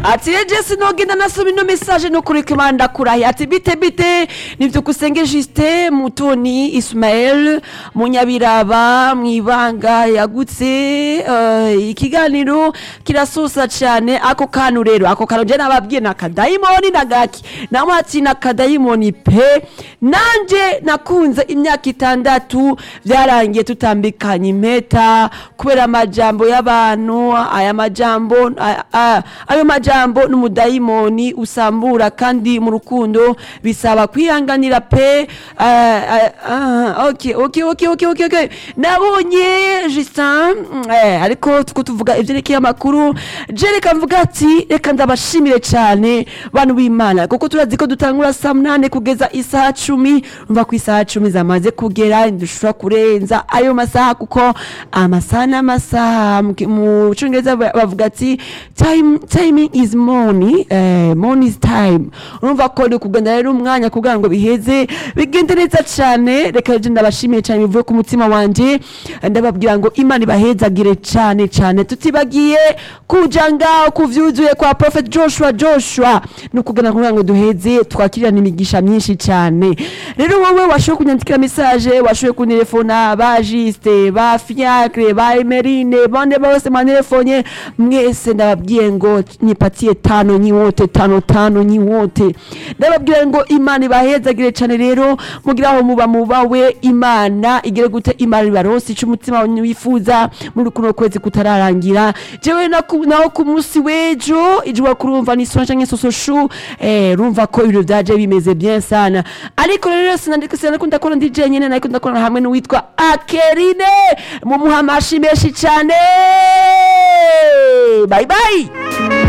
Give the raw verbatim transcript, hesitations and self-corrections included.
ati reje sinogenda nasoma ino message no kuri Kimanda kurahi ati bite bite nivyo kusenge Justin Mutoni Ismael Munyabiraba mwibanga yagutse uh, ikiganiro kirasusa cyane ako kanu rero ako kanu je nababwiye nakadayimoni nagaki namwati nakadayimoni pe nanje nakunze imyaka itandatu byarangiye tutambikanye impeta kubera amajambo y'abantu aya majambo ayo majambo n'umudayimoni usambura kandi mu rukundo bisaba kwihanganira pe okay okay okay okay okay nabonye Justin eh ariko tuko tuvuga ivyerekeye amakuru je reka mvuga ati reka ndabashimire cyane bantu b'Imana kuko turazi ko dutangura saa munane kugeza isaha cumi umva ku isaha cumi zamaze kugera ndushura kurenza ayo masaha kuko amasaha n'amasaha mu Cyongereza bavuga ati time timing is money eh money is time urumva ko ndi kugenda rero umwanya kugira ngo biheze bigende neza cyane reka je ndabashimiye cyane bivuye ku mutima wanje ndababwira ngo Imana ibahezagire cyane cyane tutibagiye kuja ngaho kuvyuzuye kwa Prophet Joshua Joshua no kugana kugira ngo duheze twakirana imigisha myinshi cyane rero wowe washoye kunyandikira message washoye kunelefona ba Juste ba Fiacre ba Emerine bande bose manelefone mwese ndababwiye ngo nipatie tano nyi wote tano tano nyi wote ndababwira ngo Imana ibahezagire cyane rero mugira aho muba mubawe Imana igere gute Imana ibaronse cy'umutima wifuza mu rukundo kwezi kutararangira jewe naho ku munsi wejo ijwa kurumva ni sonja ngesoso shu eh rumva ko ibiro byaje bimeze bien sana ariko rero sinandika sinakunda kora ndi je nyene nako ndakora hamwe n'uwitwa Akerine mu muhamashi meshi cyane bye bye.